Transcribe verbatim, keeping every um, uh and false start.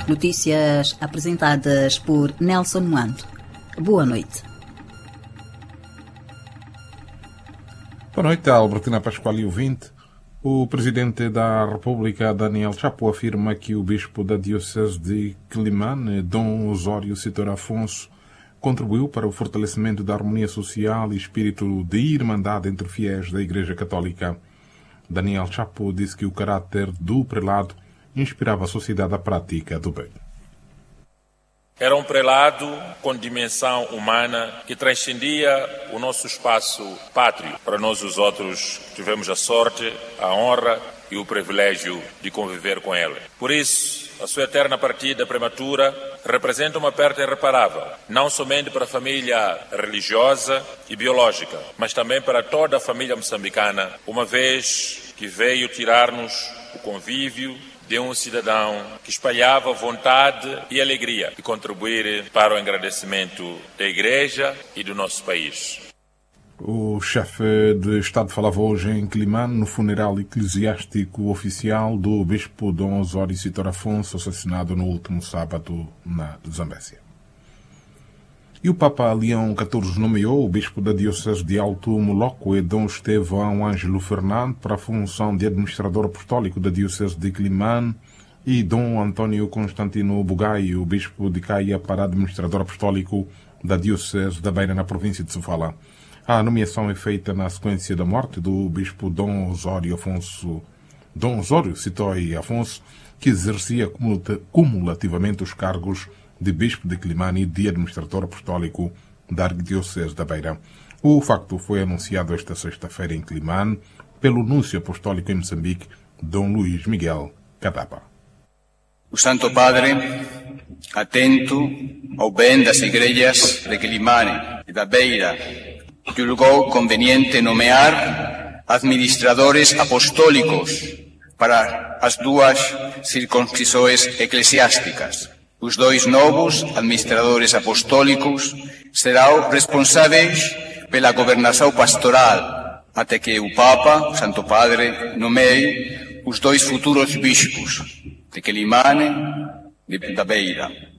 Notícias apresentadas por Nelson Muando. Boa noite. Boa noite, Albertina Pascoal e ouvinte. O Presidente da República, Daniel Chapo, afirma que o Bispo da Diocese de Quelimane, Dom Osório Citor Afonso, contribuiu para o fortalecimento da harmonia social e espírito de irmandade entre fiéis da Igreja Católica. Daniel Chapo disse que o caráter do prelado inspirava a sociedade à prática do bem. Era um prelado com dimensão humana que transcendia o nosso espaço pátrio. Para nós os outros tivemos a sorte, a honra e o privilégio de conviver com ele. Por isso, a sua eterna partida prematura representa uma perda irreparável, não somente para a família religiosa e biológica, mas também para toda a família moçambicana, uma vez que veio tirar-nos o convívio de um cidadão que espalhava vontade e alegria e contribuir para o engrandecimento da Igreja e do nosso país. O chefe de Estado falava hoje em Quelimane no funeral eclesiástico oficial do Bispo Dom Osório Citor Afonso, assassinado no último sábado na Zambésia. E o Papa Leão catorze nomeou o Bispo da Diocese de Alto Moloco, Dom Estevão Ângelo Fernando, para a função de administrador apostólico da Diocese de Quelimane, e Dom António Constantino Bugai, o Bispo de Caia, para administrador apostólico da Diocese da Beira, na província de Sofala. A nomeação é feita na sequência da morte do Bispo Dom Osório Afonso, Dom Osório Citor Afonso, que exercia cumulativamente os cargos de Bispo de Quelimane e de administrador apostólico da Arquidiocese da Beira. O facto foi anunciado esta sexta-feira em Quelimane pelo Núncio Apostólico em Moçambique, Dom Luís Miguel Cadapa. O Santo Padre, atento ao bem das igrejas de Quelimane e da Beira, julgou conveniente nomear administradores apostólicos para as duas circunscrições eclesiásticas. Os dois novos administradores apostólicos serão responsáveis pela governação pastoral, até que o Papa, o Santo Padre, nomeie os dois futuros bispos de Quelimane e da Beira.